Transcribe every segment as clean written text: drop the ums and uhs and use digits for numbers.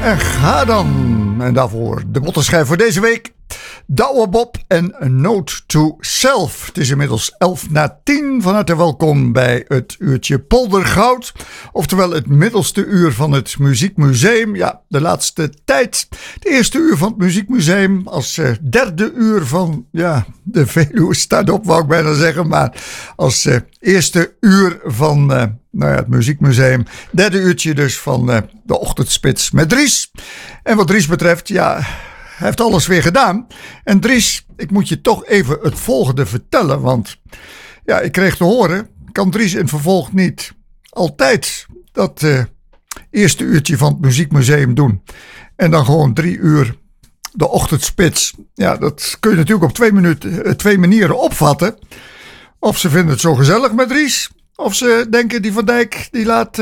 En ga dan. En daarvoor de bottenschijf voor deze week. Douwe Bob en A Note to Self. Het is inmiddels 11:10. Van harte welkom bij het uurtje Poldergoud. Oftewel het middelste uur van het Muziekmuseum. Ja, de laatste tijd. Het eerste uur van het Muziekmuseum. Als derde uur van de Veluwe staat op, wou ik bijna zeggen. Maar als eerste uur van het Muziekmuseum. Derde uurtje dus van de ochtendspits met Dries. En wat Dries betreft, hij heeft alles weer gedaan. En Dries, ik moet je toch even het volgende vertellen. Want ik kreeg te horen, kan Dries in het vervolg niet altijd dat eerste uurtje van het Muziekmuseum doen. En dan gewoon 3 uur de ochtendspits. Ja, dat kun je natuurlijk op 2 manieren opvatten. Of ze vinden het zo gezellig met Dries. Of ze denken, die Van Dijk, die laat,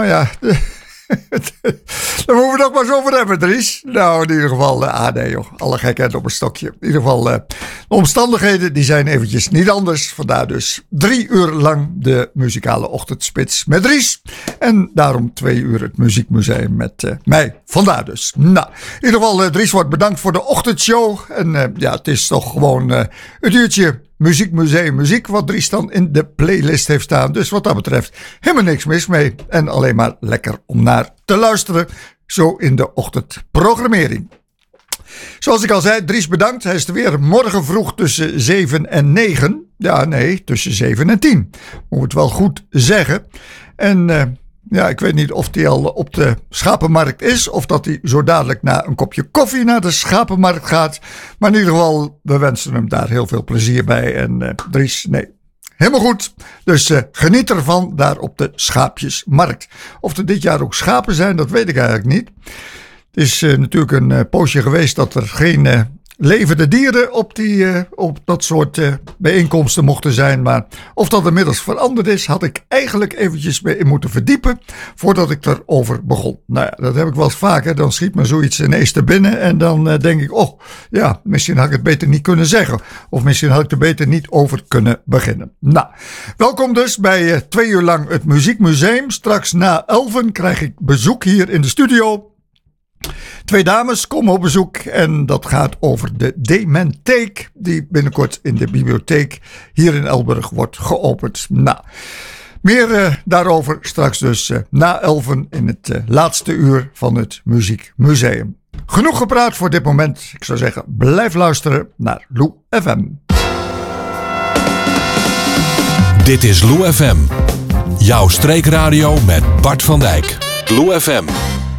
daar moeten we nog maar eens over hebben, Dries. Nou, in ieder geval, nee joh, alle gekheid op een stokje. In ieder geval, de omstandigheden die zijn eventjes niet anders. Vandaar dus 3 uur lang de muzikale ochtendspits met Dries. En daarom 2 uur het Muziekmuseum met mij. Vandaar dus. Nou, in ieder geval, Dries wordt bedankt voor de ochtendshow. En het is toch gewoon het uurtje Muziekmuseum muziek wat Dries dan in de playlist heeft staan. Dus wat dat betreft helemaal niks mis mee. En alleen maar lekker om naar te luisteren. Zo in de ochtendprogrammering. Zoals ik al zei, Dries bedankt. Hij is er weer morgen vroeg tussen 7 en 9. Ja, nee, tussen 7 en 10. Moet het wel goed zeggen. En ik weet niet of hij al op de schapenmarkt is. Of dat hij zo dadelijk na een kopje koffie naar de schapenmarkt gaat. Maar in ieder geval, we wensen hem daar heel veel plezier bij. En Dries, helemaal goed. Dus geniet ervan daar op de schaapjesmarkt. Of er dit jaar ook schapen zijn, dat weet ik eigenlijk niet. Het is natuurlijk een poosje geweest dat er geen levende dieren op dat soort bijeenkomsten mochten zijn. Maar of dat inmiddels veranderd is, had ik eigenlijk eventjes mee in moeten verdiepen voordat ik erover begon. Nou ja, dat heb ik wel eens vaker. Dan schiet me zoiets ineens te binnen en dan denk ik, misschien had ik het beter niet kunnen zeggen. Of misschien had ik er beter niet over kunnen beginnen. Nou, welkom dus bij 2 uur lang het Muziekmuseum. Straks na 11 krijg ik bezoek hier in de studio. 2 dames komen op bezoek en dat gaat over de Dementheek die binnenkort in de bibliotheek hier in Elburg wordt geopend. Nou, meer daarover straks dus na 11 in het laatste uur van het Muziekmuseum. Genoeg gepraat voor dit moment. Ik zou zeggen, blijf luisteren naar Lou FM. Dit is Lou FM, jouw streekradio met Bart van Dijk. Lou FM.